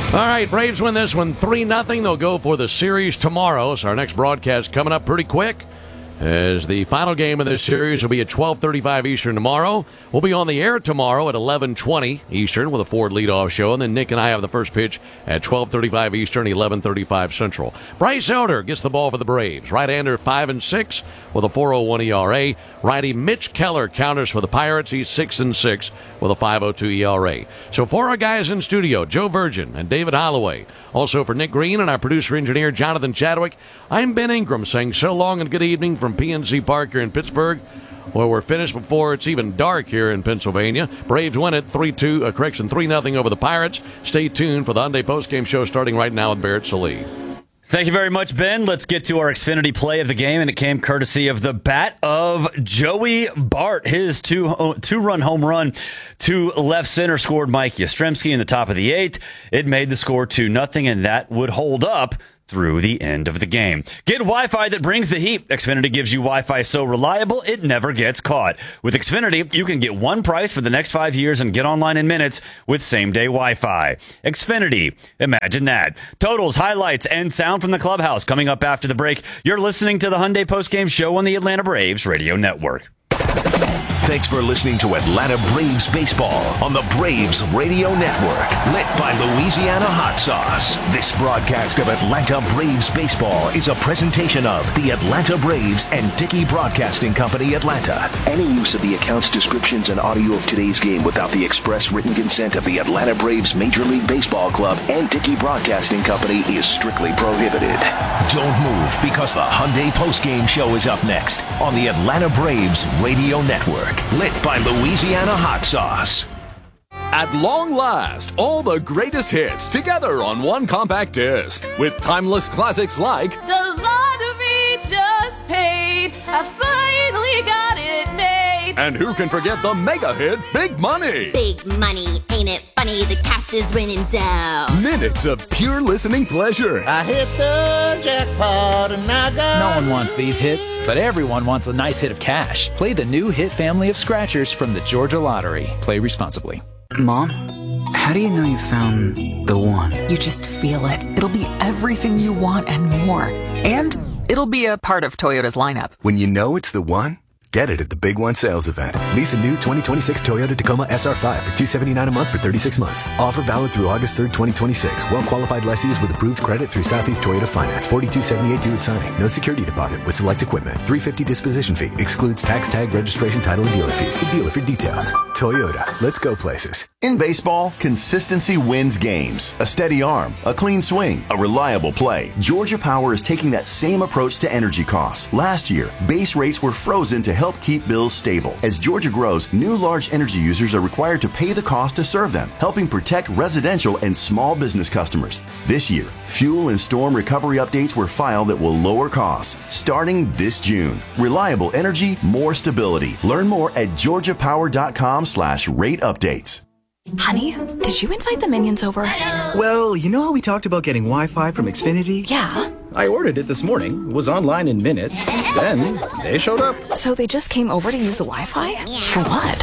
All right, Braves win this one 3-0. They'll go for the series tomorrow. So our next broadcast coming up pretty quick, as the final game of this series will be at 12:35 Eastern tomorrow. We'll be on the air tomorrow at 11:20 Eastern with a Ford leadoff show, and then Nick and I have the first pitch at 12:35 Eastern, 11:35 Central. Bryce Elder gets the ball for the Braves. Right-hander 5-6 with a 4.01 ERA. Righty Mitch Keller counters for the Pirates. He's 6-6 with a 5.02 ERA. So for our guys in studio, Joe Virgin and David Holloway. Also for Nick Green and our producer-engineer Jonathan Chadwick, I'm Ben Ingram saying so long and good evening from PNC Park here in Pittsburgh, where we're finished before it's even dark here in Pennsylvania. Braves win it 3-0 over the Pirates. Stay tuned for the Hyundai postgame show starting right now with Barrett Sallee. Thank you very much, Ben. Let's get to our Xfinity play of the game, and it came courtesy of the bat of Joey Bart. His two-run home run to left center scored Mike Yastrzemski in the top of the 8th. It made the score 2-0, and that would hold up through the end of the game. Get Wi-Fi that brings the heat. Xfinity gives you Wi-Fi so reliable it never gets caught. With Xfinity, you can get one price for the next 5 years and get online in minutes with same-day Wi-Fi. Xfinity, imagine that. Totals, highlights, and sound from the clubhouse coming up after the break. You're listening to the Hyundai Postgame Show on the Atlanta Braves Radio Network. Thanks for listening to Atlanta Braves Baseball on the Braves Radio Network, lit by Louisiana Hot Sauce. This broadcast of Atlanta Braves Baseball is a presentation of the Atlanta Braves and Dickey Broadcasting Company, Atlanta. Any use of the accounts, descriptions, and audio of today's game without the express written consent of the Atlanta Braves Major League Baseball Club and Dickey Broadcasting Company is strictly prohibited. Don't move, because the Hyundai Postgame Show is up next on the Atlanta Braves Radio Network. Lit by Louisiana Hot Sauce. At long last, all the greatest hits together on one compact disc with timeless classics like The Lottery Just Paid, I finally got it made. And who can forget the mega hit Big Money? Big money, ain't it funny? The cash is raining down. Minutes of pure listening pleasure. I hit the jackpot and I got... No one wants these hits, but everyone wants a nice hit of cash. Play the new hit family of scratchers from the Georgia Lottery. Play responsibly. Mom, how do you know you found the one? You just feel it. It'll be everything you want and more. And it'll be a part of Toyota's lineup. When you know it's the one, get it at the Big One sales event. Lease a new 2026 Toyota Tacoma SR5 for $279 a month for 36 months. Offer valid through August 3rd, 2026. Well-qualified lessees with approved credit through Southeast Toyota Finance. $42.78 due at signing. No security deposit with select equipment. $350 disposition fee. Excludes tax, tag, registration, title, and dealer fees. See dealer for details. Toyota. Let's go places. In baseball, consistency wins games. A steady arm, a clean swing, a reliable play. Georgia Power is taking that same approach to energy costs. Last year, base rates were frozen to help keep bills stable. As Georgia grows, new large energy users are required to pay the cost to serve them, helping protect residential and small business customers. This year, fuel and storm recovery updates were filed that will lower costs starting this June. Reliable energy, more stability. Learn more at georgiapower.com/rate updates. Honey, did you invite the minions over? Well, you know how we talked about getting Wi-Fi from Xfinity? Yeah. I ordered it this morning, was online in minutes, then they showed up. So they just came over to use the Wi-Fi? For what?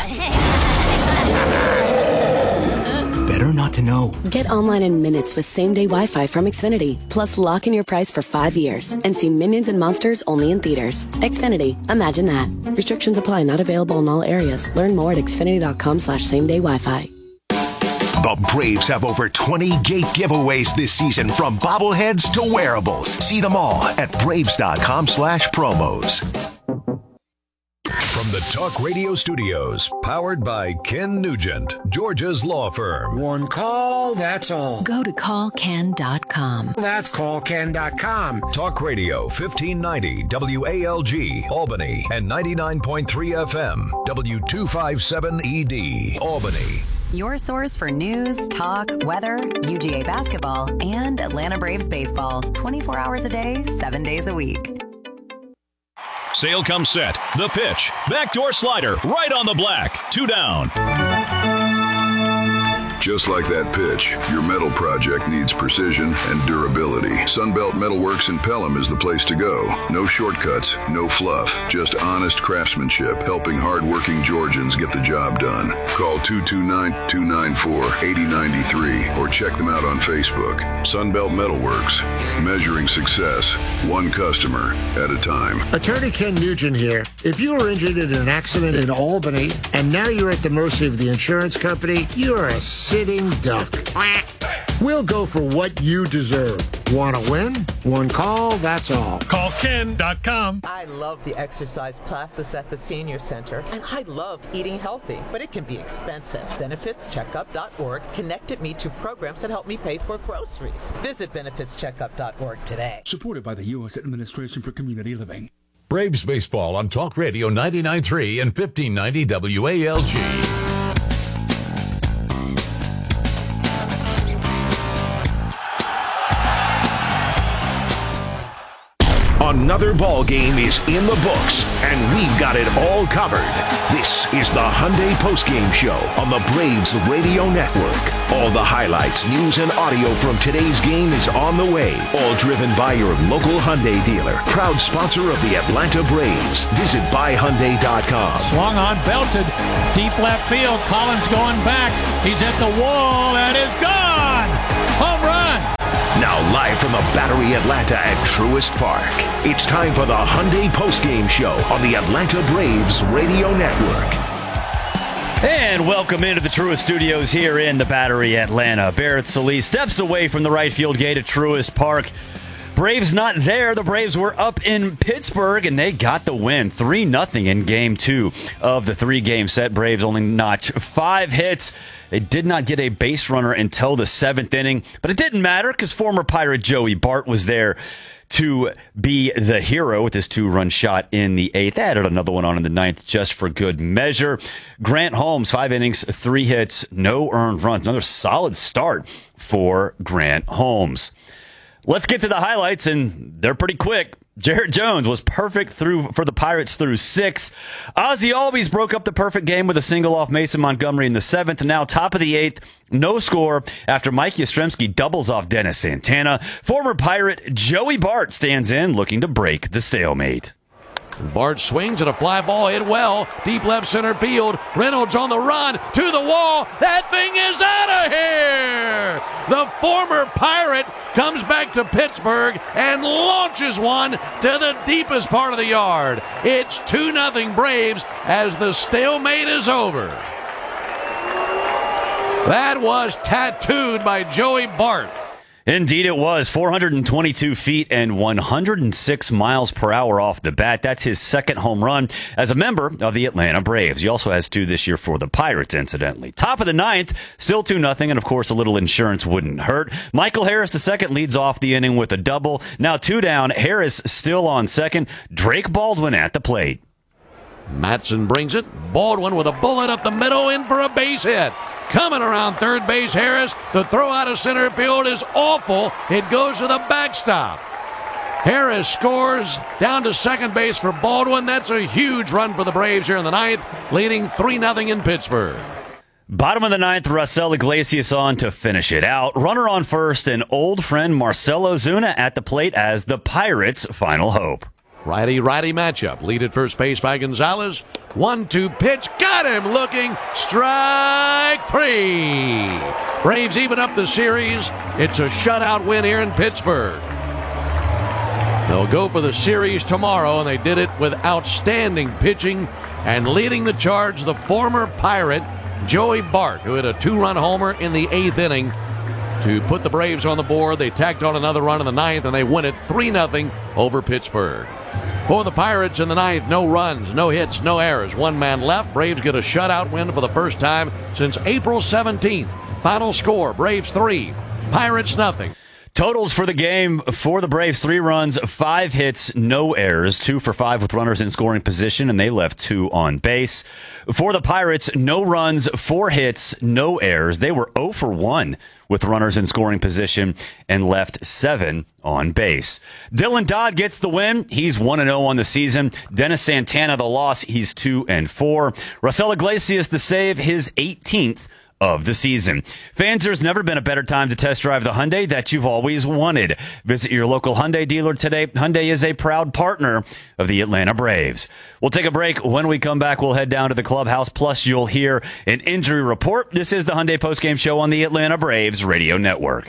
Better not to know. Get online in minutes with same-day Wi-Fi from Xfinity. Plus, lock in your price for 5 years and see Minions and Monsters only in theaters. Xfinity. Imagine that. Restrictions apply. Not available in all areas. Learn more at xfinity.com/same-day Wi-Fi. The Braves have over 20 gate giveaways this season, from bobbleheads to wearables. See them all at braves.com/promos. From the Talk Radio Studios, powered by Ken Nugent, Georgia's law firm. One call, that's all. Go to callken.com. That's callken.com. Talk Radio 1590 WALG, Albany, and 99.3 FM, W257ED, Albany. Your source for news, talk, weather, UGA basketball, and Atlanta Braves baseball. 24 hours a day, 7 days a week. Sale comes set. The pitch. Backdoor slider. Right on the black. 2 down. Just like that pitch, your metal project needs precision and durability. Sunbelt Metalworks in Pelham is the place to go. No shortcuts, no fluff, just honest craftsmanship, helping hard-working Georgians get the job done. Call 229-294-8093 or check them out on Facebook. Sunbelt Metalworks, measuring success, one customer at a time. Attorney Ken Nugent here. If you were injured in an accident in Albany and now you're at the mercy of the insurance company, you're a sitting duck. We'll go for what you deserve. Want to win? One call, that's all. Call Ken.com. I love the exercise classes at the senior center, and I love eating healthy, but it can be expensive. BenefitsCheckup.org connected me to programs that help me pay for groceries. Visit BenefitsCheckup.org today. Supported by the U.S. Administration for Community Living. Braves baseball on Talk Radio 99.3 and 1590 WALG. Another ball game is in the books, and we've got it all covered. This is the Hyundai Postgame Show on the Braves Radio Network. All the highlights, news, and audio from today's game is on the way. All driven by your local Hyundai dealer. Proud sponsor of the Atlanta Braves. Visit buyhyundai.com. Swung on, belted. Deep left field. Collins going back. He's at the wall and is gone. Home run. Now live from the Battery Atlanta at Truist Park, it's time for the Hyundai Postgame Show on the Atlanta Braves Radio Network. And welcome into the Truist Studios here in the Battery Atlanta. Barrett Solis steps away from the right field gate at Truist Park. Braves not there. The Braves were up in Pittsburgh, and they got the win. 3-0 in Game 2 of the 3-game set. Braves only notched 5 hits. They did not get a base runner until the 7th inning, but it didn't matter because former Pirate Joey Bart was there to be the hero with his 2-run shot in the 8th. Added another one on in the 9th just for good measure. Grant Holmes, 5 innings, 3 hits, no earned runs. Another solid start for Grant Holmes. Let's get to the highlights, and they're pretty quick. Jarrett Jones was perfect for the Pirates through 6. Ozzie Albies broke up the perfect game with a single off Mason Montgomery in the 7th. Now top of the 8th, no score after Mike Yastrzemski doubles off Dennis Santana. Former Pirate Joey Bart stands in looking to break the stalemate. Bart swings at a fly ball hit well. Deep left center field. Reynolds on the run to the wall. That thing is out of here. The former Pirate comes back to Pittsburgh and launches one to the deepest part of the yard. It's 2-0 Braves as the stalemate is over. That was tattooed by Joey Bart. Indeed it was. 422 feet and 106 miles per hour off the bat. That's his 2nd home run as a member of the Atlanta Braves. He also has 2 this year for the Pirates, incidentally. Top of the 9th, still 2-0, and of course a little insurance wouldn't hurt. Michael Harris II leads off the inning with a double. Now 2 down, Harris still on second. Drake Baldwin at the plate. Matson brings it. Baldwin with a bullet up the middle, in for a base hit. Coming around third base, Harris. The throw out of center field is awful. It goes to the backstop. Harris scores down to second base for Baldwin. That's a huge run for the Braves here in the 9th, leading 3-0 in Pittsburgh. Bottom of the 9th, Raisel Iglesias on to finish it out. Runner on first, and old friend Marcell Ozuna at the plate as the Pirates' final hope. Righty-righty matchup. Lead at first base by Gonzalez. 1-2 pitch. Got him looking. Strike 3. Braves even up the series. It's a shutout win here in Pittsburgh. They'll go for the series tomorrow, and they did it with outstanding pitching. And leading the charge, the former Pirate, Joey Bart, who hit a 2-run homer in the 8th inning to put the Braves on the board. They tacked on another run in the 9th, and they win it 3-0 over Pittsburgh. For the Pirates in the 9th, no runs, no hits, no errors. 1 man left. Braves get a shutout win for the first time since April 17th. Final score, Braves 3, Pirates nothing. Totals for the game for the Braves: 3 runs, 5 hits, no errors, 2 for 5 with runners in scoring position, and they left 2 on base. For the Pirates, no runs, 4 hits, no errors. They were 0 for 1 with runners in scoring position and left 7 on base. Dylan Dodd gets the win. He's 1-0 on the season. Dennis Santana the loss. He's 2-4. Raisel Iglesias the save, his 18th of the season. Fans, there's never been a better time to test drive the Hyundai that you've always wanted. Visit your local Hyundai dealer today. Hyundai is a proud partner of the Atlanta Braves. We'll take a break. When we come back, we'll head down to the clubhouse. Plus, you'll hear an injury report. This is the Hyundai postgame show on the Atlanta Braves Radio Network.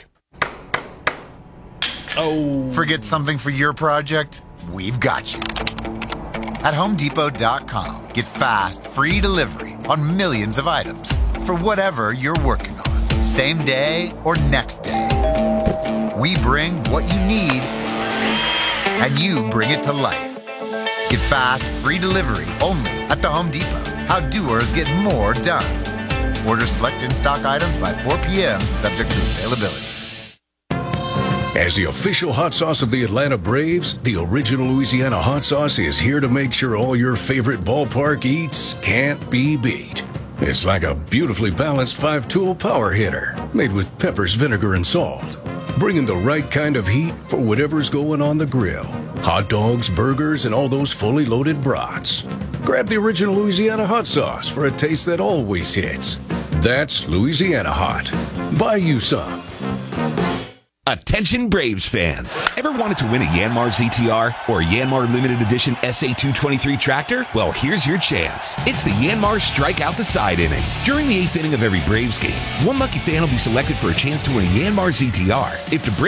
Oh. Forget something for your project? We've got you. At HomeDepot.com, get fast, free delivery on millions of items for whatever you're working on, same day or next day. We bring what you need, and you bring it to life. Get fast, free delivery only at the Home Depot. How doers get more done. Order select in-stock items by 4 p.m., subject to availability. As the official hot sauce of the Atlanta Braves, the original Louisiana hot sauce is here to make sure all your favorite ballpark eats can't be beat. It's like a beautifully balanced 5-tool power hitter made with peppers, vinegar, and salt, bringing the right kind of heat for whatever's going on the grill. Hot dogs, burgers, and all those fully loaded brats. Grab the original Louisiana hot sauce for a taste that always hits. That's Louisiana Hot. Buy you some. Attention Braves fans. Ever wanted to win a Yanmar ZTR or a Yanmar Limited Edition SA223 tractor? Well, here's your chance. It's the Yanmar Strike Out the Side inning. During the 8th inning of every Braves game, one lucky fan will be selected for a chance to win a Yanmar ZTR. If the Braves